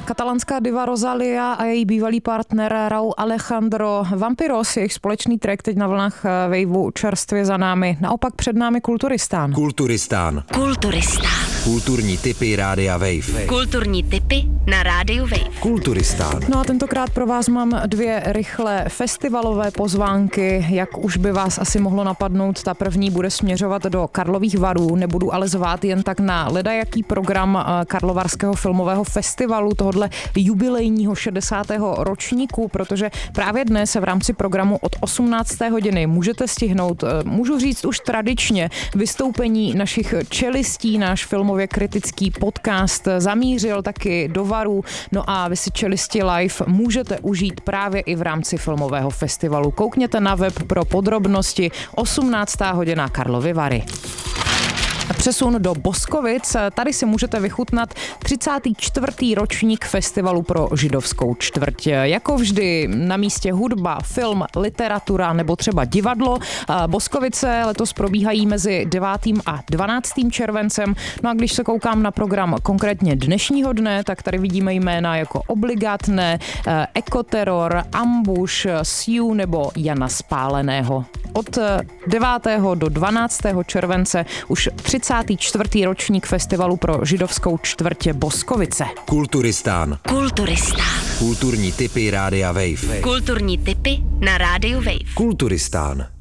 Katalánská diva Rosalía a její bývalý partner Raúl Alejandro Vampiros, jejich společný track teď na vlnách Waveu čerstvě za námi. Naopak před námi Kulturistán. Kulturistán. Kulturní tipy Rádia Wave. Kulturní tipy na Rádiu Wave. Kulturistán. No a tentokrát pro vás mám dvě rychlé festivalové pozvánky. Jak už by vás asi mohlo napadnout, ta první bude směřovat do Karlových Varů. Nebudu ale zvát jen tak na ledajaký program Karlovarského filmového festivalu, tohodle jubilejního 60. ročníku, protože právě dnes se v rámci programu od 18. hodiny můžete stihnout, můžu říct už tradičně, vystoupení našich čelistí. Náš filmově kritický podcast zamířil taky do Varů, no a vy si Čelisti live můžete užít právě i v rámci filmového festivalu. Koukněte na web pro podrobnosti. 18. hodina Karlovy Vary. Přesun do Boskovic. Tady si můžete vychutnat 34. ročník festivalu pro židovskou čtvrť. Jako vždy na místě hudba, film, literatura nebo třeba divadlo. Boskovice letos probíhají mezi 9. a 12. červencem. No a když se koukám na program konkrétně dnešního dne, tak tady vidíme jména jako Obligatné, Ekoterror, Ambush, Siu nebo Jana Spáleného. Od 9. do 12. července už 34. ročník festivalu pro židovskou čtvrť Boskovice. Kulturistán. Kulturní tipy Rádia Wave. Kulturní tipy na Rádiu Wave. Kulturistán.